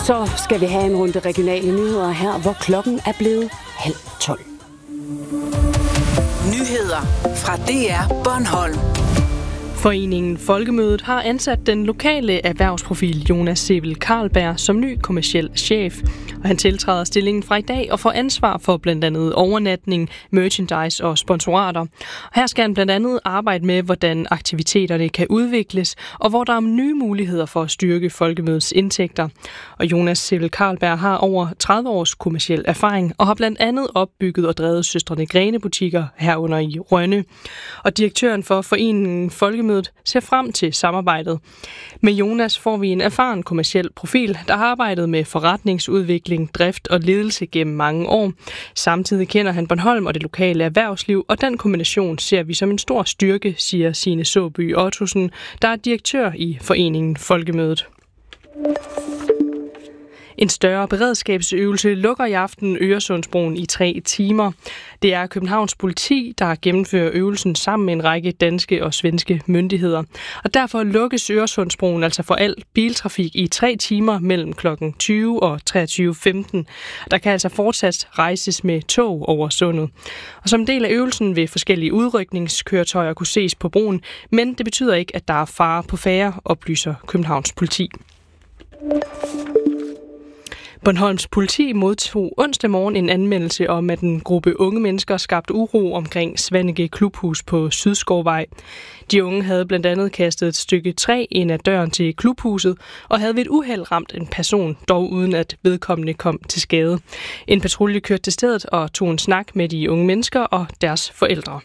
Så skal vi have en runde regionale nyheder her, hvor klokken er blevet 11:30. Nyheder fra DR Bornholm. Foreningen Folkemødet har ansat den lokale erhvervsprofil Jonas Sebel Carlberg som ny kommerciel chef. Og han tiltræder stillingen fra i dag og får ansvar for blandt andet overnatning, merchandise og sponsorater. Og her skal han blandt andet arbejde med, hvordan aktiviteterne kan udvikles, og hvor der er nye muligheder for at styrke Folkemødets indtægter. Og Jonas Sebel Carlberg har over 30 års kommerciel erfaring og har blandt andet opbygget og drevet Søstrene Grene butikker herunder i Rønne. Og direktøren for Foreningen Folkemødet ser frem til samarbejdet. Med Jonas får vi en erfaren kommerciel profil, der har arbejdet med forretningsudvikling, drift og ledelse gennem mange år. Samtidig kender han Bornholm og det lokale erhvervsliv, og den kombination ser vi som en stor styrke, siger Signe Såby Ottosen, der er direktør i Foreningen Folkemødet. En større beredskabsøvelse lukker i aften Øresundsbroen i 3 timer. Det er Københavns politi, der gennemfører øvelsen sammen med en række danske og svenske myndigheder. Og derfor lukkes Øresundsbroen altså for al biltrafik i 3 timer mellem kl. 20 og 23.15. Der kan altså fortsat rejses med tog over sundet. Og som del af øvelsen vil forskellige udrykningskøretøjer kunne ses på broen, men det betyder ikke, at der er fare på færde, oplyser Københavns politi. Bornholms politi modtog onsdag morgen en anmeldelse om, at en gruppe unge mennesker skabte uro omkring Svaneke Klubhus på Sydskovvej. De unge havde blandt andet kastet et stykke træ ind ad døren til klubhuset og havde ved et uheld ramt en person, dog uden at vedkommende kom til skade. En patrulje kørte til stedet og tog en snak med de unge mennesker og deres forældre.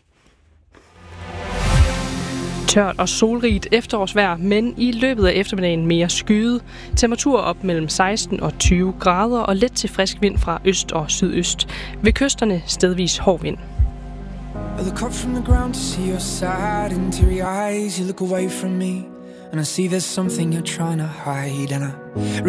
Tørt og solrigt efterårsvejr, men i løbet af eftermiddagen mere skyet. Temperatur op mellem 16 og 20 grader og let til frisk vind fra øst og sydøst. Ved kysterne stedvis hård vind. I look up from the ground to see your sad and teary eyes. You look away from me and I see there's something you're trying to hide. And I